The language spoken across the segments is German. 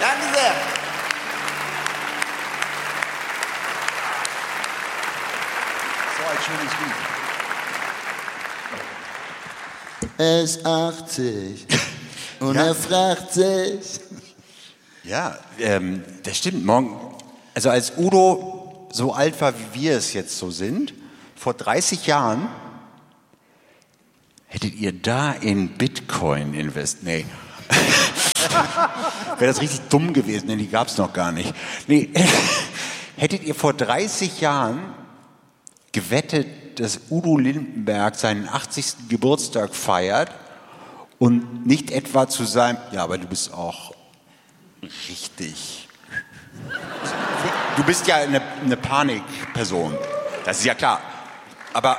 Danke sehr. So ein schönes Lied. Er ist 80 und Ja. er fragt sich. Ja, das stimmt. Morgen, also als Udo so alt war, wie wir es jetzt so sind, vor 30 Jahren, hättet ihr da in Bitcoin investiert? Nee. Wäre das richtig dumm gewesen, denn die gab es noch gar nicht. Nee. Hättet ihr vor 30 Jahren gewettet, dass Udo Lindenberg seinen 80. Geburtstag feiert und nicht etwa zu seinem, ja, aber du bist auch richtig. Du bist ja eine Panikperson. Das ist ja klar. Aber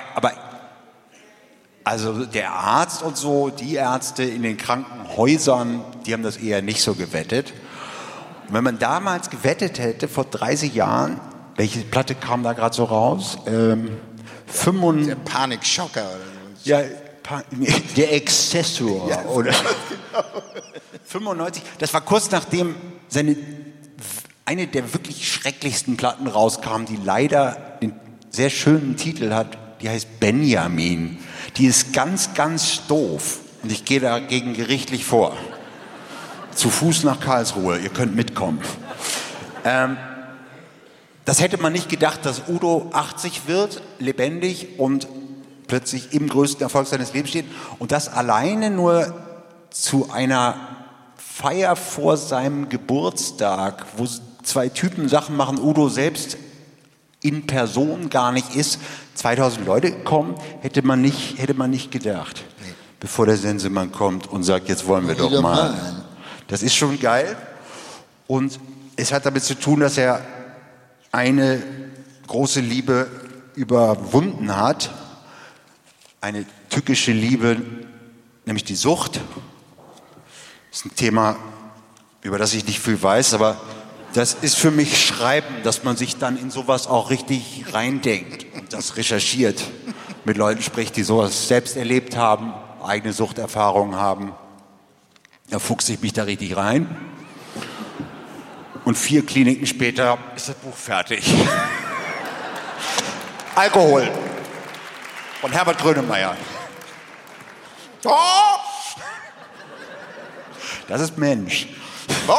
also der Arzt und so, die Ärzte in den Krankenhäusern, die haben das eher nicht so gewettet. Und wenn man damals gewettet hätte, vor 30 Jahren, welche Platte kam da gerade so raus? Der Panikschocker oder so. Ja, der Exzessor. Ja, oder 95, das war kurz nachdem eine der wirklich schrecklichsten Platten rauskam, die leider den sehr schönen Titel hat, die heißt Benjamin. Die ist ganz, ganz doof und ich gehe dagegen gerichtlich vor. Zu Fuß nach Karlsruhe, ihr könnt mitkommen. Das hätte man nicht gedacht, dass Udo 80 wird, lebendig und plötzlich im größten Erfolg seines Lebens steht und das alleine nur zu einer Feier vor seinem Geburtstag, wo zwei Typen Sachen machen, Udo selbst in Person gar nicht ist, 2000 Leute kommen, hätte man nicht gedacht, bevor der Sensemann kommt und sagt, jetzt wollen wir doch mal. Das ist schon geil und es hat damit zu tun, dass er eine große Liebe überwunden hat, eine tückische Liebe, nämlich die Sucht. Das ist ein Thema, über das ich nicht viel weiß, aber das ist für mich Schreiben, dass man sich dann in sowas auch richtig reindenkt und das recherchiert, mit Leuten spricht, die sowas selbst erlebt haben, eigene Suchterfahrungen haben. Da fuchse ich mich da richtig rein. Und 4 Kliniken später ist das Buch fertig. Alkohol von Herbert Grönemeyer. Oh! Das ist Mensch. Oh!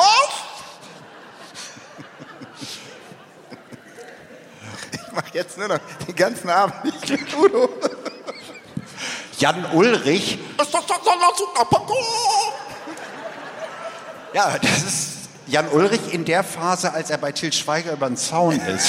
Ich mache jetzt nur noch den ganzen Abend nicht mit Udo. Jan Ulrich. Ja, das ist Jan Ulrich in der Phase, als er bei Til Schweiger über den Zaun ist.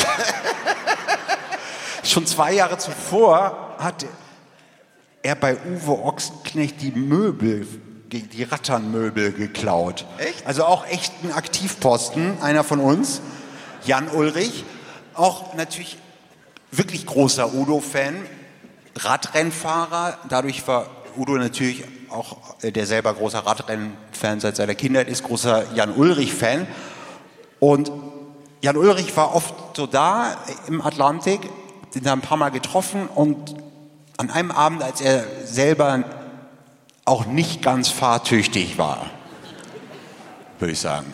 Schon 2 Jahre zuvor hat er bei Uwe Ochsenknecht die Ratternmöbel geklaut. Echt? Also auch echt ein Aktivposten, einer von uns. Jan Ulrich, auch natürlich wirklich großer Udo-Fan, Radrennfahrer. Dadurch war Udo natürlich auch, der selber großer Radrennfan seit seiner Kindheit ist, großer Jan Ulrich-Fan. Und Jan Ulrich war oft so da im Atlantik, den haben ein paar Mal getroffen und an einem Abend, als er selber auch nicht ganz fahrtüchtig war, würde ich sagen.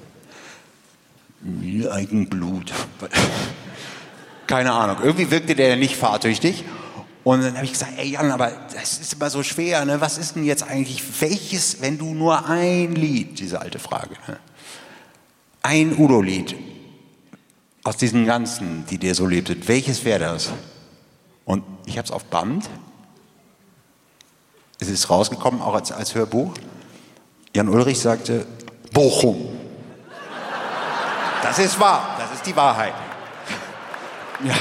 Wie Eigenblut. Keine Ahnung, irgendwie wirkte der nicht fahrtüchtig. Und dann habe ich gesagt, ey Jan, aber das ist immer so schwer, ne? Was ist denn jetzt eigentlich, welches, wenn du nur ein Lied, diese alte Frage, ne? Ein Udo-Lied aus diesen ganzen, die dir so lebtet, welches wäre das? Und ich habe es auf Band, es ist rausgekommen, auch als Hörbuch. Jan Ulrich sagte, Bochum. Das ist wahr, das ist die Wahrheit. Ja.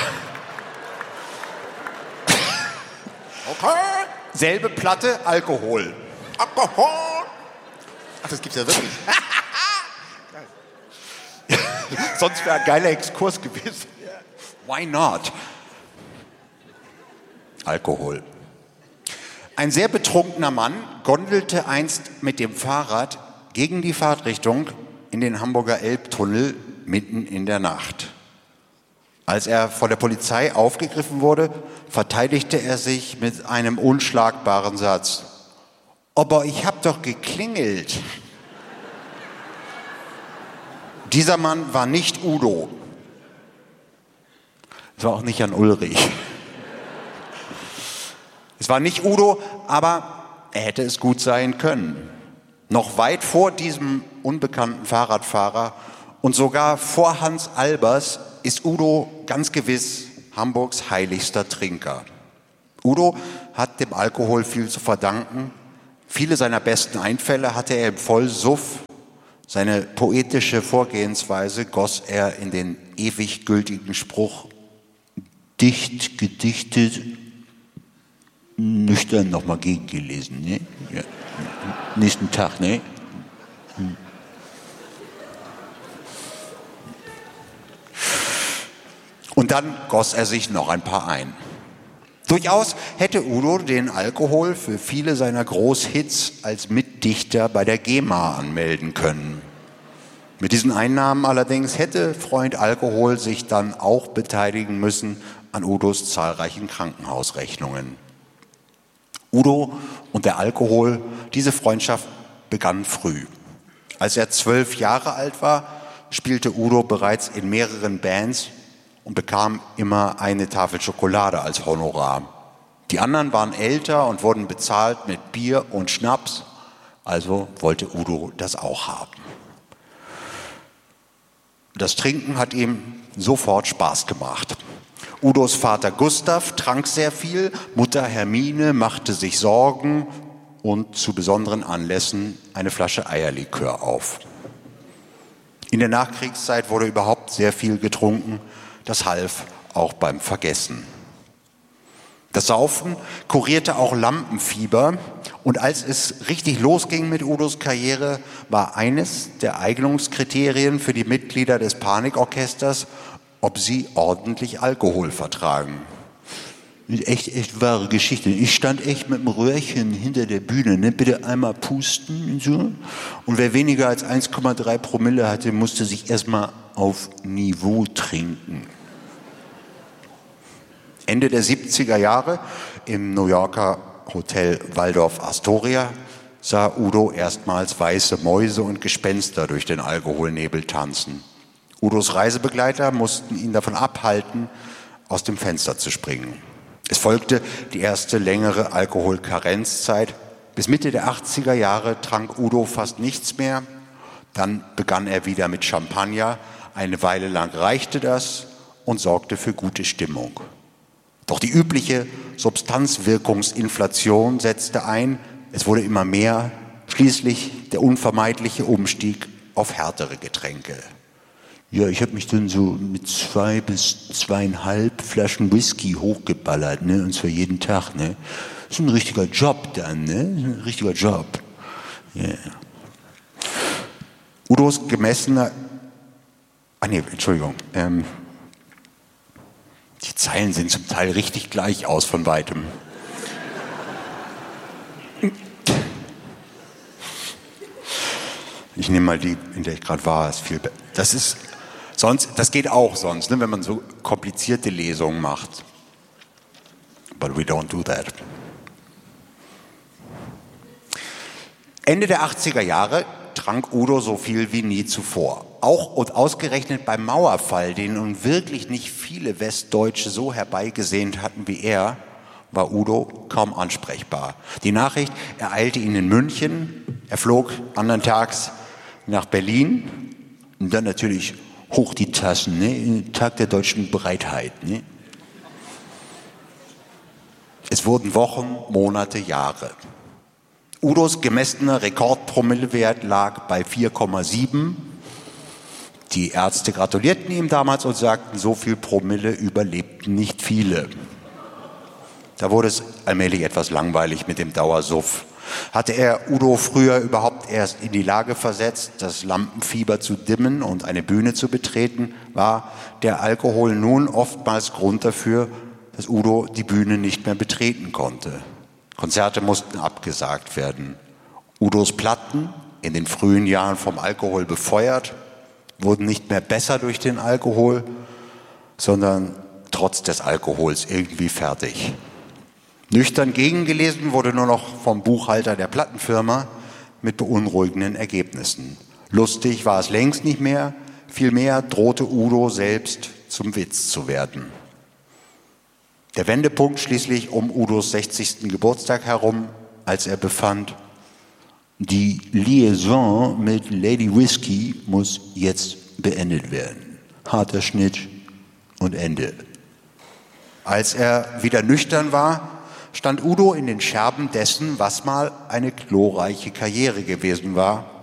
Okay. Selbe Platte, Alkohol. Alkohol. Ach, das gibt's ja wirklich. Sonst wäre ein geiler Exkurs gewesen. Why not? Alkohol. Ein sehr betrunkener Mann gondelte einst mit dem Fahrrad gegen die Fahrtrichtung in den Hamburger Elbtunnel mitten in der Nacht. Als er von der Polizei aufgegriffen wurde, verteidigte er sich mit einem unschlagbaren Satz. Aber ich hab doch geklingelt. Dieser Mann war nicht Udo. Es war auch nicht Jan Ulrich. Es war nicht Udo, aber er hätte es gut sein können. Noch weit vor diesem unbekannten Fahrradfahrer und sogar vor Hans Albers ist Udo ganz gewiss Hamburgs heiligster Trinker. Udo hat dem Alkohol viel zu verdanken. Viele seiner besten Einfälle hatte er im Vollsuff. Seine poetische Vorgehensweise goss er in den ewig gültigen Spruch: dicht gedichtet, nüchtern nochmal gegengelesen. Ne? Ja. Nächsten Tag, ne? Und dann goss er sich noch ein paar ein. Durchaus hätte Udo den Alkohol für viele seiner Großhits als Mitdichter bei der GEMA anmelden können. Mit diesen Einnahmen allerdings hätte Freund Alkohol sich dann auch beteiligen müssen an Udos zahlreichen Krankenhausrechnungen. Udo und der Alkohol, diese Freundschaft begann früh. Als er 12 Jahre alt war, spielte Udo bereits in mehreren Bands und bekam immer eine Tafel Schokolade als Honorar. Die anderen waren älter und wurden bezahlt mit Bier und Schnaps, also wollte Udo das auch haben. Das Trinken hat ihm sofort Spaß gemacht. Udos Vater Gustav trank sehr viel, Mutter Hermine machte sich Sorgen und zu besonderen Anlässen eine Flasche Eierlikör auf. In der Nachkriegszeit wurde überhaupt sehr viel getrunken, das half auch beim Vergessen. Das Saufen kurierte auch Lampenfieber und als es richtig losging mit Udos Karriere, war eines der Eignungskriterien für die Mitglieder des Panikorchesters, ob sie ordentlich Alkohol vertragen. Echt wahre Geschichte. Ich stand echt mit dem Röhrchen hinter der Bühne, ne? Bitte einmal pusten und so. Und wer weniger als 1,3 Promille hatte, musste sich erstmal auf Niveau trinken. Ende der 70er Jahre im New Yorker Hotel Waldorf Astoria sah Udo erstmals weiße Mäuse und Gespenster durch den Alkoholnebel tanzen. Udos Reisebegleiter mussten ihn davon abhalten, aus dem Fenster zu springen. Es folgte die erste längere Alkoholkarenzzeit. Bis Mitte der 80er Jahre trank Udo fast nichts mehr. Dann begann er wieder mit Champagner. Eine Weile lang reichte das und sorgte für gute Stimmung. Doch die übliche Substanzwirkungsinflation setzte ein. Es wurde immer mehr. Schließlich der unvermeidliche Umstieg auf härtere Getränke. Ja, ich habe mich dann so mit 2 bis 2,5 Flaschen Whisky hochgeballert, ne? Und zwar jeden Tag, ne? Das ist ein richtiger Job dann, ne? Ein richtiger Job. Yeah. Udos gemessener... Entschuldigung. Die Zeilen sehen zum Teil richtig gleich aus von weitem. Ich nehme mal die, in der ich gerade war, ist viel besser. Das geht auch sonst, ne, wenn man so komplizierte Lesungen macht. But we don't do that. Ende der 80er Jahre trank Udo so viel wie nie zuvor. Auch und ausgerechnet beim Mauerfall, den nun wirklich nicht viele Westdeutsche so herbeigesehnt hatten wie er, war Udo kaum ansprechbar. Die Nachricht ereilte ihn in München. Er flog andern Tags nach Berlin und dann natürlich hoch die Tassen, ne? Tag der deutschen Bereitheit. Ne? Es wurden Wochen, Monate, Jahre. Udos gemessener Rekordpromillewert lag bei 4,7. Die Ärzte gratulierten ihm damals und sagten, so viel Promille überlebten nicht viele. Da wurde es allmählich etwas langweilig mit dem Dauersuff. Hatte er Udo früher überhaupt erst in die Lage versetzt, das Lampenfieber zu dimmen und eine Bühne zu betreten, war der Alkohol nun oftmals Grund dafür, dass Udo die Bühne nicht mehr betreten konnte. Konzerte mussten abgesagt werden. Udos Platten, in den frühen Jahren vom Alkohol befeuert, wurden nicht mehr besser durch den Alkohol, sondern trotz des Alkohols irgendwie fertig. Nüchtern gegengelesen wurde nur noch vom Buchhalter der Plattenfirma mit beunruhigenden Ergebnissen. Lustig war es längst nicht mehr, Vielmehr drohte Udo selbst zum Witz zu werden. Der Wendepunkt schließlich um Udos 60. Geburtstag herum, als er befand, die Liaison mit Lady Whiskey muss jetzt beendet werden. Harter Schnitt und Ende. Als er wieder nüchtern war, stand Udo in den Scherben dessen, was mal eine glorreiche Karriere gewesen war